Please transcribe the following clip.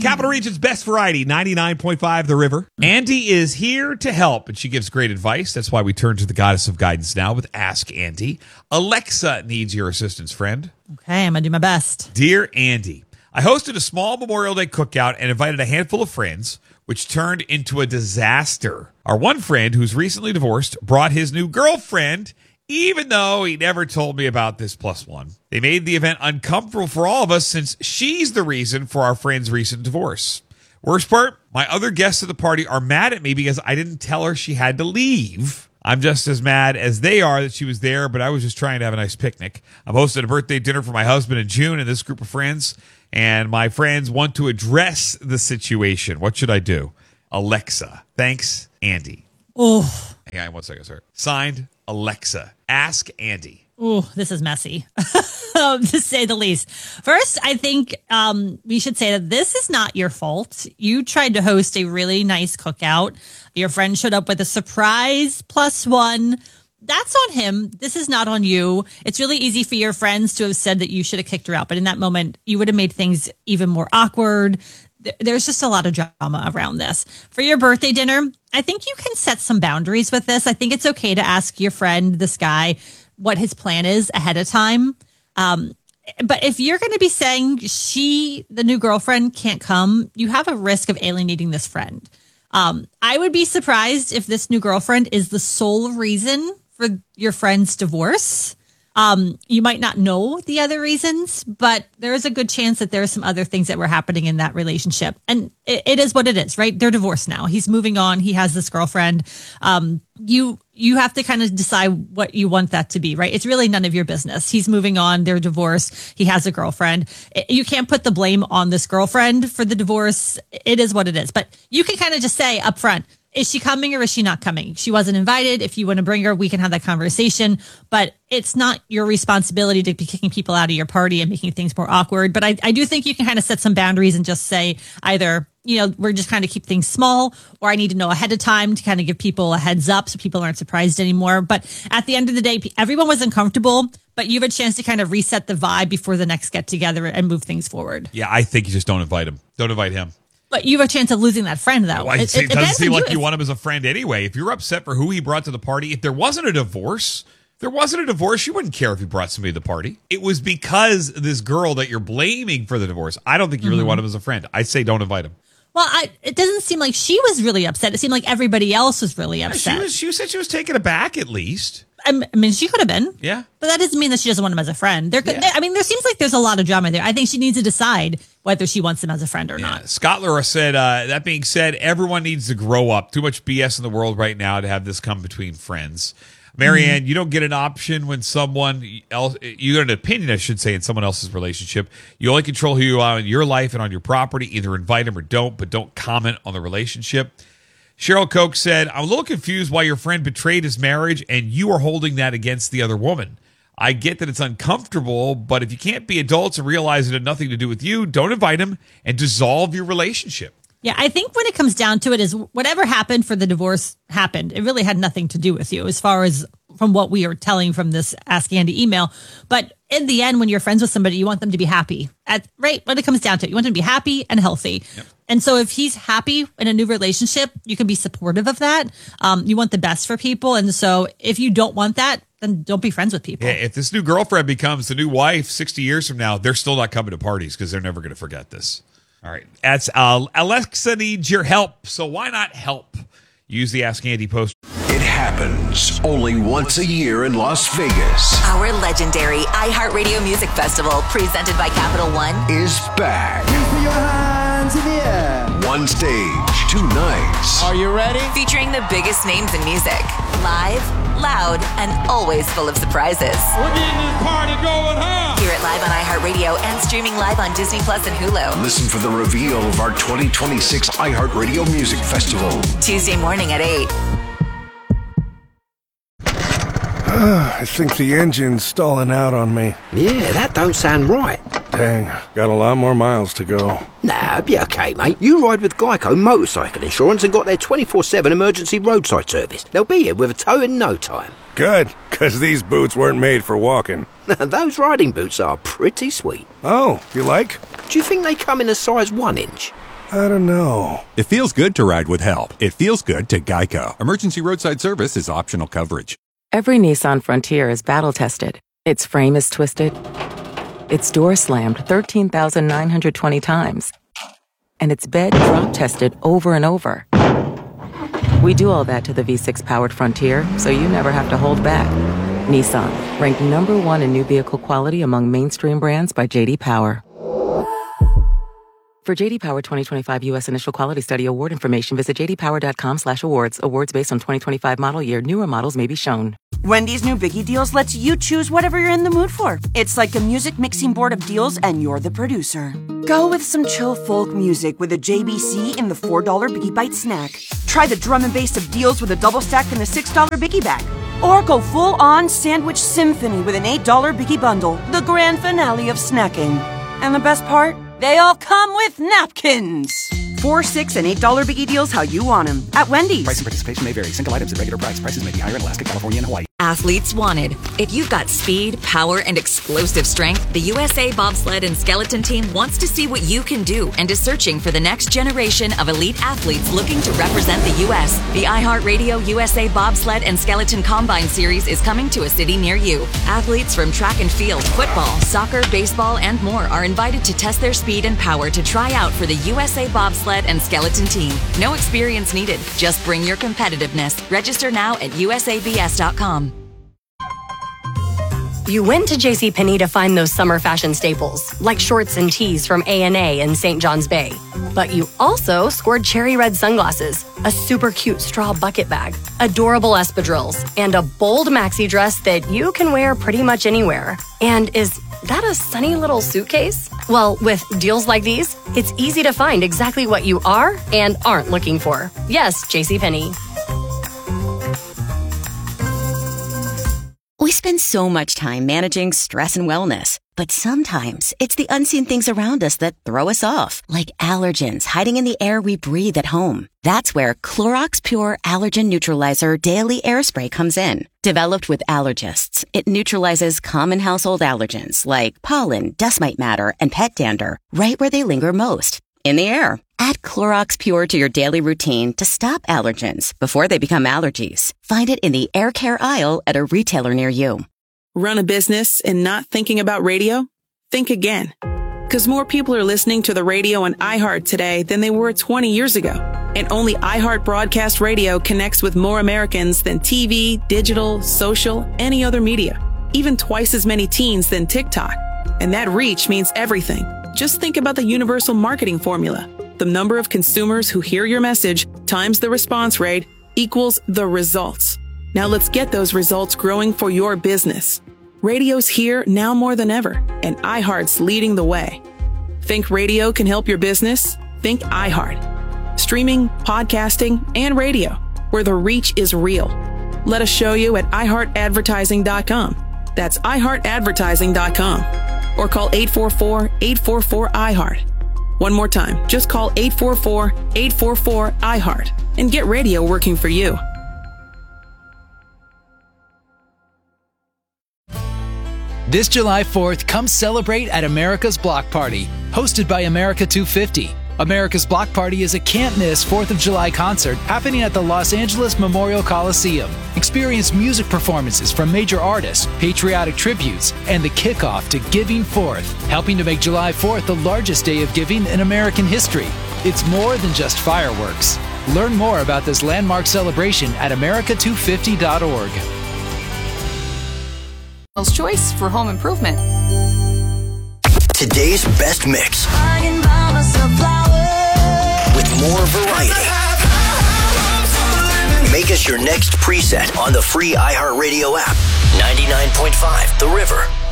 Capital Region's best variety, 99.5 The River. Andy is here to help, and she gives great advice. That's why we turn to the goddess of guidance now with Ask Andy. Alexa needs your assistance, friend. Okay, I'm going to do my best. Dear Andy, I hosted a small Memorial Day cookout and invited a handful of friends, which turned into a disaster. Our one friend, who's recently divorced, brought his new girlfriend, even though he never told me about this plus one. They made the event uncomfortable for all of us since she's the reason for our friend's recent divorce. Worst part, my other guests at the party are mad at me because I didn't tell her she had to leave. I'm just as mad as they are that she was there, but I was just trying to have a nice picnic. I'm hosting a birthday dinner for my husband in June and this group of friends, and my friends want to address the situation. What should I do? Alexa. Thanks, Andy. Oh. Hang on 1 second, sir. Signed, Alexa. Ask Andy. Oh, this is messy, to say the least. First, I think we should say that this is not your fault. You tried to host a really nice cookout. Your friend showed up with a surprise plus one. That's on him. This is not on you. It's really easy for your friends to have said that you should have kicked her out. But in that moment, you would have made things even more awkward. There's just a lot of drama around this. For your birthday dinner, I think you can set some boundaries with this. I think it's okay to ask your friend, this guy, what his plan is ahead of time. But if you're going to be saying the new girlfriend, can't come, you have a risk of alienating this friend. I would be surprised if this new girlfriend is the sole reason for your friend's divorce. You might not know the other reasons, but there is a good chance that there are some other things that were happening in that relationship. And it is what it is, right? They're divorced now. He's moving on. He has this girlfriend. You have to kind of decide what you want that to be, right? It's really none of your business. He's moving on. They're divorced. He has a girlfriend. You can't put the blame on this girlfriend for the divorce. It is what it is. But you can kind of just say up front, is she coming or is she not coming? She wasn't invited. If you want to bring her, we can have that conversation. But it's not your responsibility to be kicking people out of your party and making things more awkward. But I do think you can kind of set some boundaries and just say either, we're just kind of keep things small, or I need to know ahead of time to kind of give people a heads up so people aren't surprised anymore. But at the end of the day, everyone was uncomfortable, but you have a chance to kind of reset the vibe before the next get together and move things forward. Yeah, I think you just don't invite him. Don't invite him. But you have a chance of losing that friend, though. Well, it doesn't seem like you want him as a friend anyway. If you're upset for who he brought to the party, if there wasn't a divorce, you wouldn't care if he brought somebody to the party. It was because this girl that you're blaming for the divorce. I don't think you really want him as a friend. I say don't invite him. Well, it doesn't seem like she was really upset. It seemed like everybody else was really upset. She said she was taken aback at least. I mean, she could have been. Yeah. But that doesn't mean that she doesn't want him as a friend. There seems like there's a lot of drama there. I think she needs to decide whether she wants him as a friend or not. Scott Lura said, that being said, everyone needs to grow up. Too much BS in the world right now to have this come between friends. Marianne, you don't get an option when someone else, you get an opinion, I should say, in someone else's relationship. You only control who you are in your life and on your property. Either invite them or don't, but don't comment on the relationship. Cheryl Koch said, I'm a little confused why your friend betrayed his marriage and you are holding that against the other woman. I get that it's uncomfortable, but if you can't be adults and realize it had nothing to do with you, don't invite him and dissolve your relationship. Yeah, I think when it comes down to it is whatever happened for the divorce happened. It really had nothing to do with you as far as from what we are telling from this Ask Andy email. But in the end, when you're friends with somebody, you want them to be happy. Right? When it comes down to it, you want them to be happy and healthy. Yep. And so if he's happy in a new relationship, you can be supportive of that. You want the best for people. And so if you don't want that, then don't be friends with people. Yeah, if this new girlfriend becomes the new wife 60 years from now, they're still not coming to parties because they're never going to forget this. All right. That's Alexa needs your help. So why not help? Use the Ask Andy post. It happens only once a year in Las Vegas. Our legendary iHeartRadio Music Festival, presented by Capital One, is back. Put your hands in the air. One stage, 2 nights. Are you ready? featuring the biggest names in music. Live, loud, and always full of surprises. We're getting this party going, huh? Hear it live on iHeartRadio and streaming live on Disney Plus and Hulu. Listen for the reveal of our 2026 iHeartRadio Music Festival. Tuesday morning at 8. I think the engine's stalling out on me. Yeah, that don't sound right. Dang, got a lot more miles to go. Nah, be okay, mate. You ride with Geico Motorcycle Insurance and got their 24/7 emergency roadside service. They'll be here with a tow in no time. Good, because these boots weren't made for walking. Those riding boots are pretty sweet. Oh, you like? Do you think they come in a size 1 inch? I don't know. It feels good to ride with help. It feels good to Geico. Emergency roadside service is optional coverage. Every Nissan Frontier is battle-tested. Its frame is twisted. Its door slammed 13,920 times. And its bed drop-tested over and over. We do all that to the V6-powered Frontier, so you never have to hold back. Nissan, ranked #1 in new vehicle quality among mainstream brands by J.D. Power. For J.D. Power 2025 U.S. Initial Quality Study award information, visit jdpower.com/awards. Awards based on 2025 model year. Newer models may be shown. Wendy's new Biggie Deals lets you choose whatever you're in the mood for. It's like a music mixing board of deals, and you're the producer. Go with some chill folk music with a JBC in the $4 Biggie Bite snack. Try the drum and bass of deals with a double stack in the $6 Biggie Bag. Or go full-on sandwich symphony with an $8 Biggie Bundle, the grand finale of snacking. And the best part? They all come with napkins. $4, $6, and $8 Biggie Deals how you want them at Wendy's. Price and participation may vary. Single items at regular price. Prices may be higher in Alaska, California, and Hawaii. Athletes wanted. If you've got speed, power, and explosive strength, the USA Bobsled and Skeleton Team wants to see what you can do and is searching for the next generation of elite athletes looking to represent the U.S. The iHeartRadio USA Bobsled and Skeleton Combine Series is coming to a city near you. Athletes from track and field, football, soccer, baseball, and more are invited to test their speed and power to try out for the USA Bobsled and Skeleton Team. No experience needed. Just bring your competitiveness. Register now at usabs.com. You went to JCPenney to find those summer fashion staples, like shorts and tees from A&A and St. John's Bay. But you also scored cherry red sunglasses, a super cute straw bucket bag, adorable espadrilles, and a bold maxi dress that you can wear pretty much anywhere. And is that a sunny little suitcase? Well, with deals like these, it's easy to find exactly what you are and aren't looking for. Yes, JCPenney. We spend so much time managing stress and wellness, but sometimes it's the unseen things around us that throw us off, like allergens hiding in the air we breathe at home. That's where Clorox Pure Allergen Neutralizer Daily Air Spray comes in. Developed with allergists, it neutralizes common household allergens like pollen, dust mite matter, and pet dander right where they linger most, in the air. Add Clorox Pure to your daily routine to stop allergens before they become allergies. Find it in the air care aisle at a retailer near you. Run a business and not thinking about radio? Think again. Because more people are listening to the radio on iHeart today than they were 20 years ago. And only iHeart Broadcast Radio connects with more Americans than TV, digital, social, any other media. Even twice as many teens than TikTok. And that reach means everything. Just think about the universal marketing formula. The number of consumers who hear your message times the response rate equals the results. Now let's get those results growing for your business. Radio's here now more than ever, and iHeart's leading the way. Think radio can help your business? Think iHeart. Streaming, podcasting, and radio, where the reach is real. Let us show you at iHeartAdvertising.com. That's iHeartAdvertising.com. Or call 844-844-iHeart. One more time, just call 844-844-iHeart and get radio working for you. This July 4th, come celebrate at America's Block Party, hosted by America 250. America's Block Party is a can't-miss 4th of July concert happening at the Los Angeles Memorial Coliseum. Experience music performances from major artists, patriotic tributes, and the kickoff to Giving Forth, helping to make July 4th the largest day of giving in American history. It's more than just fireworks. Learn more about this landmark celebration at america250.org. Choice for home improvement. Today's best mix. With more variety. Make us your next preset on the free iHeartRadio app. 99.5 The River.